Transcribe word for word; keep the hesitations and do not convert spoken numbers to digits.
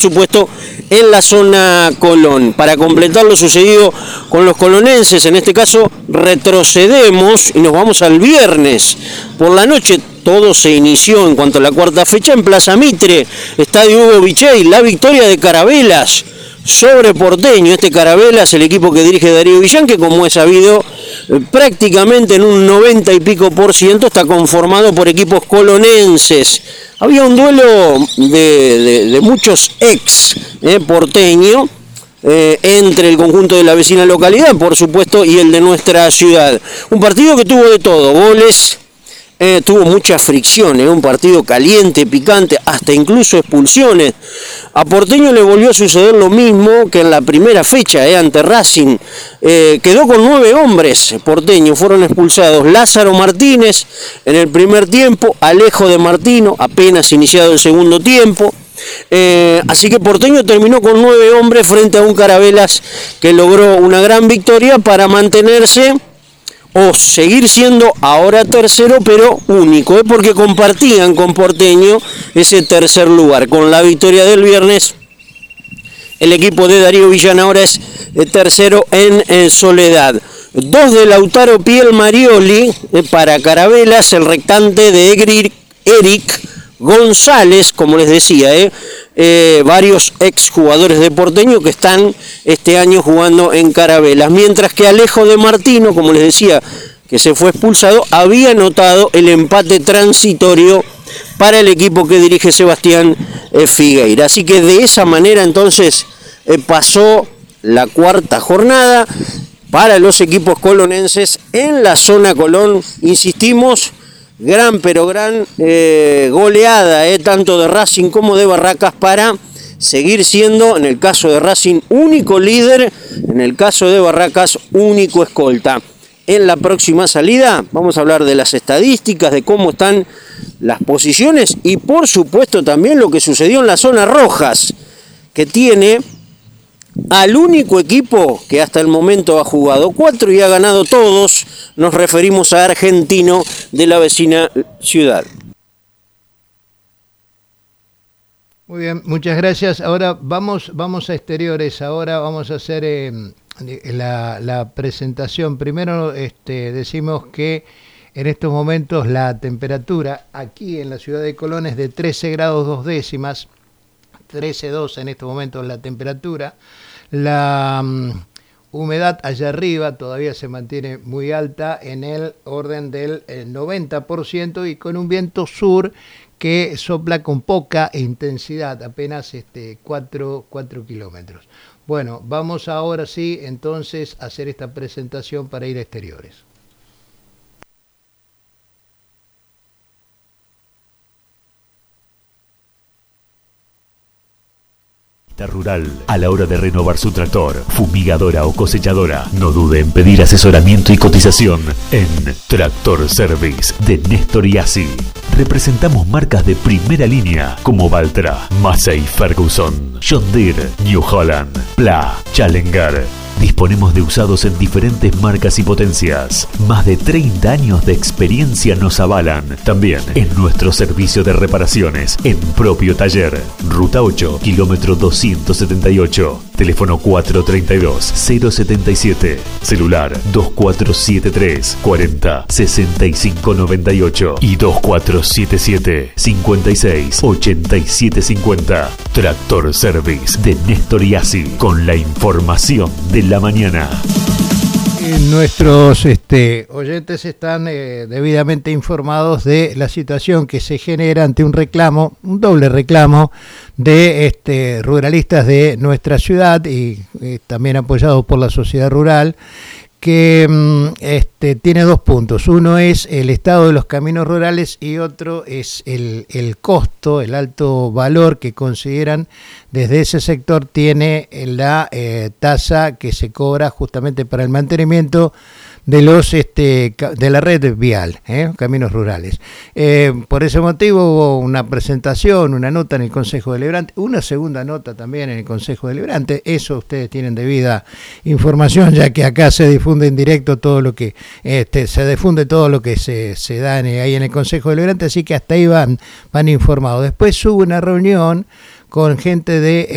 supuesto en la zona Colón. Para completar lo sucedido con los colonenses, en este caso retrocedemos y nos vamos al viernes por la noche. Todo se inició en cuanto a la cuarta fecha en Plaza Mitre, Estadio Hugo Vichey, la victoria de Carabelas sobre Porteño. Este Carabelas, el equipo que dirige Darío Villán, que como es sabido, prácticamente en un noventa y pico por ciento está conformado por equipos colonenses. Había un duelo de, de, de muchos ex eh, porteño, eh, entre el conjunto de la vecina localidad, por supuesto, y el de nuestra ciudad. Un partido que tuvo de todo, goles, Eh, tuvo mucha fricción, eh, un partido caliente, picante, hasta incluso expulsiones. A Porteño le volvió a suceder lo mismo que en la primera fecha, eh, ante Racing. Eh, quedó con nueve hombres, Porteño, fueron expulsados. Lázaro Martínez en el primer tiempo, Alejo de Martino, apenas iniciado el segundo tiempo. Eh, así que Porteño terminó con nueve hombres frente a un Carabelas que logró una gran victoria para mantenerse o seguir siendo ahora tercero, pero único, ¿eh? Porque compartían con Porteño ese tercer lugar. Con la victoria del viernes, el equipo de Darío Villán ahora es tercero en, en Soledad. Dos de Lautaro Piel Marioli eh, para Carabelas, el rectante de Eric, Eric González, como les decía, eh, eh, varios exjugadores de Porteño que están este año jugando en Carabelas, mientras que Alejo de Martino, como les decía, que se fue expulsado, había anotado el empate transitorio para el equipo que dirige Sebastián eh, Figueira. Así que de esa manera entonces eh, pasó la cuarta jornada para los equipos colonenses en la zona Colón. Insistimos, gran pero gran eh, goleada, eh, tanto de Racing como de Barracas, para seguir siendo, en el caso de Racing, único líder, en el caso de Barracas, único escolta. En la próxima salida vamos a hablar de las estadísticas, de cómo están las posiciones y por supuesto también lo que sucedió en las zonas rojas, que tiene al único equipo que hasta el momento ha jugado cuatro y ha ganado todos. Nos referimos a Argentino de la vecina ciudad. Muy bien, muchas gracias. Ahora vamos, vamos a exteriores. Ahora vamos a hacer eh, la, la presentación. Primero este, decimos que en estos momentos la temperatura aquí en la ciudad de Colón es de trece grados dos décimas. trece coma dos en estos momentos la temperatura. La um, humedad allá arriba todavía se mantiene muy alta, en el orden del noventa por ciento, y con un viento sur que sopla con poca intensidad, apenas este, cuatro kilómetros. Bueno, vamos ahora sí entonces a hacer esta presentación para ir a exteriores. Rural, a la hora de renovar su tractor, fumigadora o cosechadora, no dude en pedir asesoramiento y cotización en Tractor Service de Néstor y Asi. Representamos marcas de primera línea como Valtra, Massey Ferguson, John Deere, New Holland, Pla, Challenger. Disponemos de usados en diferentes marcas y potencias. Más de treinta años de experiencia nos avalan. También en nuestro servicio de reparaciones en propio taller. Ruta ocho, kilómetro doscientos setenta y ocho. Teléfono cuatro tres dos, cero siete siete. Celular dos cuatro siete tres, cuarenta, sesenta y cinco noventa y ocho y dos cuatro siete siete, cincuenta y seis, ochenta y siete cincuenta. Tractor Service de Néstor y Asi, con la información de la mañana. Nuestros este, oyentes están eh, debidamente informados de la situación que se genera ante un reclamo, un doble reclamo de este, ruralistas de nuestra ciudad y eh, también apoyados por la sociedad rural, que este, tiene dos puntos. Uno es el estado de los caminos rurales y otro es el, el costo, el alto valor que consideran desde ese sector tiene la eh, tasa que se cobra justamente para el mantenimiento de los este de la red vial, ¿eh? Caminos rurales. Eh, por ese motivo hubo una presentación, una nota en el Consejo Deliberante, una segunda nota también en el Consejo Deliberante. Eso ustedes tienen debida información, ya que acá se difunde en directo todo lo que este se difunde todo lo que se, se da en, ahí en el Consejo Deliberante, así que hasta ahí van, van informados. Después hubo una reunión con gente de